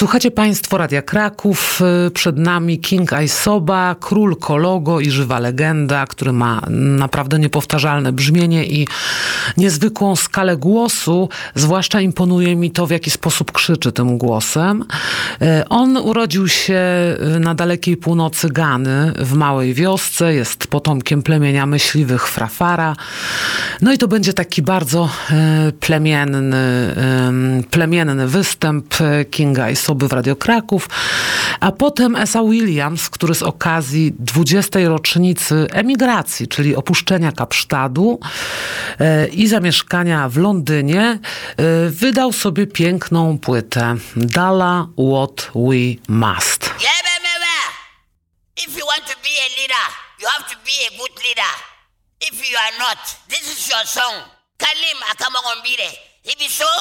Słuchacie Państwo Radia Kraków, przed nami King Aisoba, król Kologo i żywa legenda, który ma naprawdę niepowtarzalne brzmienie i niezwykłą skalę głosu. Zwłaszcza imponuje mi to, w jaki sposób krzyczy tym głosem. On urodził się na dalekiej północy Gany, w małej wiosce, jest potomkiem plemienia myśliwych Frafara. No i to będzie taki bardzo plemienny występ Kinga Aisoby w Radio Kraków, a potem Esa Williams, który z okazji 20. rocznicy emigracji, czyli opuszczenia Kapsztadu i zamieszkania w Londynie, wydał sobie piękną płytę Dala What We Must. If you want to be a leader, you have to be a good leader. If you are not, this is your song. Kalim Akamogombire. If so,